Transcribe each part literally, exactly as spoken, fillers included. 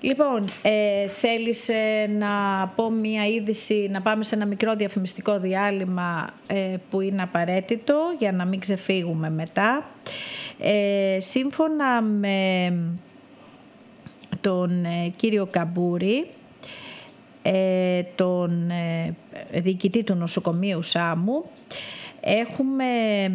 Λοιπόν, ε, θέλεις ε, να πω μία είδηση, να πάμε σε ένα μικρό διαφημιστικό διάλειμμα ε, που είναι απαραίτητο για να μην ξεφύγουμε μετά. Ε, σύμφωνα με τον ε, κύριο Καμπούρη, ε, τον ε, διοικητή του νοσοκομείου Σάμου, έχουμε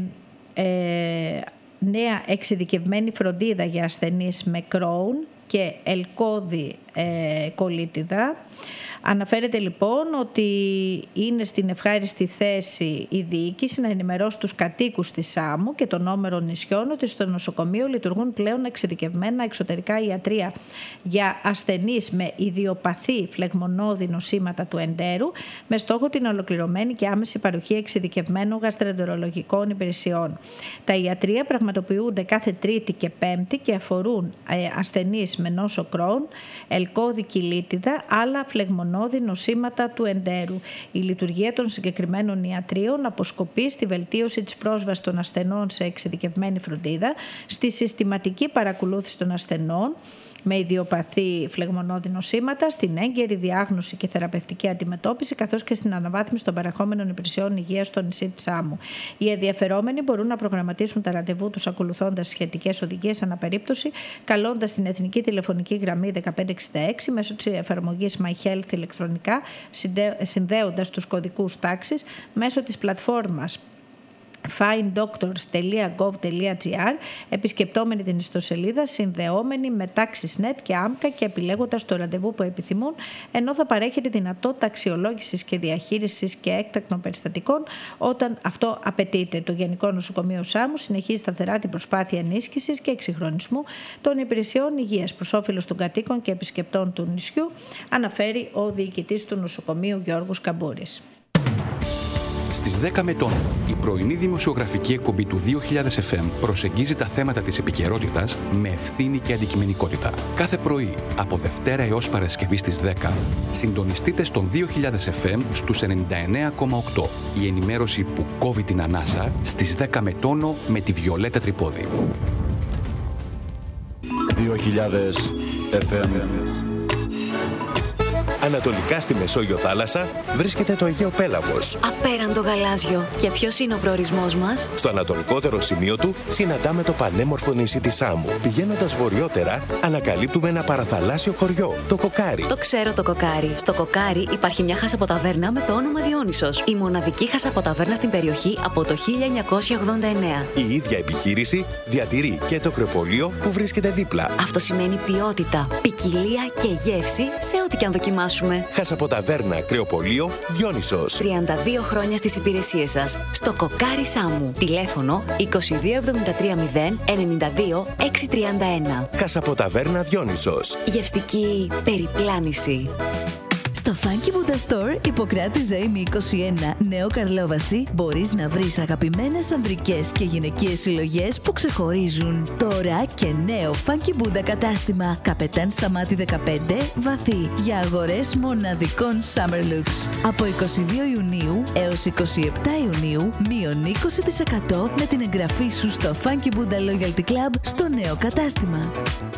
ε, νέα εξειδικευμένη φροντίδα για ασθενείς με Crohn και ελκώδη ε, κολίτιδα. Αναφέρεται λοιπόν ότι είναι στην ευχάριστη θέση η διοίκηση να ενημερώσει τους κατοίκους της Σάμου και των όμερων νησιών ότι στο νοσοκομείο λειτουργούν πλέον εξειδικευμένα εξωτερικά ιατρεία για ασθενείς με ιδιοπαθή φλεγμονώδη νοσήματα του εντέρου, με στόχο την ολοκληρωμένη και άμεση παροχή εξειδικευμένων γαστροεντερολογικών υπηρεσιών. Τα ιατρεία πραγματοποιούνται κάθε Τρίτη και Πέμπτη και αφορούν ε, ασθενείς με νόσο Crohn, ελκώδη κυλίτιδα, άλλα φλεγμονώδη νοσήματα του εντέρου. Η λειτουργία των συγκεκριμένων ιατρίων αποσκοπεί στη βελτίωση της πρόσβασης των ασθενών σε εξειδικευμένη φροντίδα, στη συστηματική παρακολούθηση των ασθενών με ιδιοπαθή φλεγμονώδη νοσήματα, στην έγκαιρη διάγνωση και θεραπευτική αντιμετώπιση, καθώς και στην αναβάθμιση των παρεχόμενων υπηρεσιών υγείας στο νησί της Σάμου. Οι ενδιαφερόμενοι μπορούν να προγραμματίσουν τα ραντεβού τους ακολουθώντας σχετικές οδηγίες αναπερίπτωση, καλώντας την εθνική τηλεφωνική γραμμή δεκαπέντε εξήντα έξι μέσω της εφαρμογής My Health ηλεκτρονικά, συνδέοντας τους κωδικούς τάξης μέσω της πλατφόρμας find doctors dot gov dot gr, επισκεπτόμενοι την ιστοσελίδα, συνδεόμενοι με TaxisNet και άμκα και επιλέγοντας το ραντεβού που επιθυμούν, ενώ θα παρέχει δυνατότητα αξιολόγησης και διαχείρισης και έκτακτων περιστατικών όταν αυτό απαιτείται. Το Γενικό Νοσοκομείο Σάμου συνεχίζει σταθερά την προσπάθεια ενίσχυσης και εξυγχρονισμού των υπηρεσιών υγείας προς όφελος των κατοίκων και επισκεπτών του νησιού, αναφέρει ο διοικητής του νοσοκομείου Γιώργος Καμπούρης. Στις δέκα με τόνο, η πρωινή δημοσιογραφική εκπομπή του δύο χιλιάδες εφ εμ προσεγγίζει τα θέματα της επικαιρότητας με ευθύνη και αντικειμενικότητα. Κάθε πρωί, από Δευτέρα έως Παρασκευή στις δέκα, συντονιστείτε στον δύο χιλιάδες εφ εμ στους ενενήντα εννέα κόμμα οκτώ. Η ενημέρωση που κόβει την ανάσα στις δέκα με τόνο με τη Βιολέτα Τρυπόδη. δύο χιλιάδες εφ εμ. Ανατολικά στη Μεσόγειο θάλασσα βρίσκεται το Αιγαίο Πέλαγος. Απέραντο γαλάζιο. Και ποιος είναι ο προορισμός μας? Στο ανατολικότερο σημείο του συναντάμε το πανέμορφο νησί της Σάμου. Πηγαίνοντας βορειότερα, ανακαλύπτουμε ένα παραθαλάσσιο χωριό, το Κοκάρι. Το ξέρω το Κοκάρι. Στο Κοκάρι υπάρχει μια χασαποταβέρνα με το όνομα Διόνυσος. Η μοναδική χασαποταβέρνα στην περιοχή από το χίλια εννιακόσια ογδόντα εννέα. Η ίδια επιχείρηση διατηρεί και το κρεοπωλείο που βρίσκεται δίπλα. Αυτό σημαίνει ποιότητα, ποικιλία και γεύση σε ό,τι και αν δοκιμάσουμε. Χασαποταβέρνα κρεοπωλείο Διόνυσος. τριάντα δύο χρόνια στις υπηρεσίες σας. Στο Κοκάρι Σάμου. Τηλέφωνο είκοσι δύο εβδομήντα τρία μηδέν ενενήντα δύο εξακόσια τριάντα ένα. Χασαποταβέρνα Διόνυσος. Γευστική περιπλάνηση. Στο Funky Buddha Store, Ιπποκράτη Ζωήμη είκοσι ένα, Νέο Καρλόβαση, μπορείς να βρεις αγαπημένες ανδρικές και γυναικείες συλλογές που ξεχωρίζουν. Τώρα και νέο Funky Buddha κατάστημα, Καπετάν Σταμάτη δεκαπέντε, Βαθύ, για αγορές μοναδικών Summer Looks. Από είκοσι δύο Ιουνίου έως είκοσι επτά Ιουνίου, μείον είκοσι τοις εκατό με την εγγραφή σου στο Funky Buddha Loyalty Club στο νέο κατάστημα.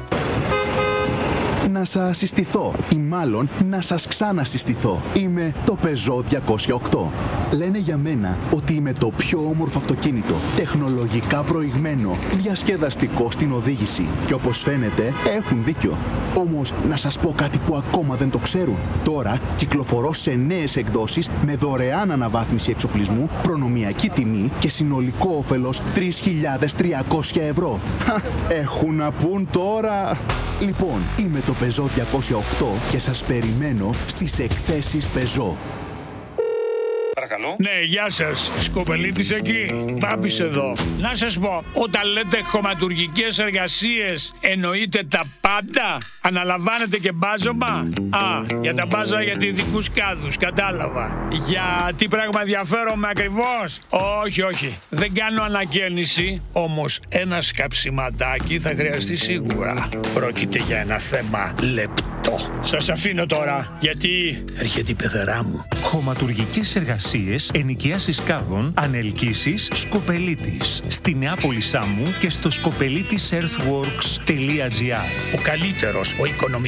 Να σας συστηθώ ή μάλλον να σας ξανασυστηθώ. Είμαι το Peugeot διακόσια οκτώ. Λένε για μένα ότι είμαι το πιο όμορφο αυτοκίνητο, τεχνολογικά προηγμένο, διασκεδαστικό στην οδήγηση. Και όπως φαίνεται έχουν δίκιο. Όμως να σας πω κάτι που ακόμα δεν το ξέρουν. Τώρα κυκλοφορώ σε νέες εκδόσεις με δωρεάν αναβάθμιση εξοπλισμού, προνομιακή τιμή και συνολικό όφελος τρεις χιλιάδες τριακόσια ευρώ. Έχουν να πούν τώρα. Λοιπόν, είμαι το Peugeot διακόσια οκτώ και σας περιμένω στις εκθέσεις Peugeot. Παρακαλώ. Ναι, γεια σας. Σκοπελίτης εκεί. Μπάμπης εδώ. Να σας πω, όταν λέτε χωματουργικές εργασίες, εννοείτε τα πάντα? Αναλαμβάνετε και μπάζωμα? Α, για τα μπάζα για ειδικούς κάδους, κατάλαβα. Για τι πράγμα ενδιαφέρομαι ακριβώς? Όχι, όχι. Δεν κάνω ανακαίνιση, όμως ένα σκαψιματάκι θα χρειαστεί σίγουρα. Πρόκειται για ένα θέμα λεπτό. Σας αφήνω τώρα, γιατί έρχεται η πεθερά μου. Χωματουργικές εργασίες, ενοικιάσεις κάδων, ανελκύσεις, Σκοπελίτης. Στη Νεάπολη Σάμου και στο σκοπελίτης earthworks τελεία gr. Ο καλύτερος, ο οικονομικός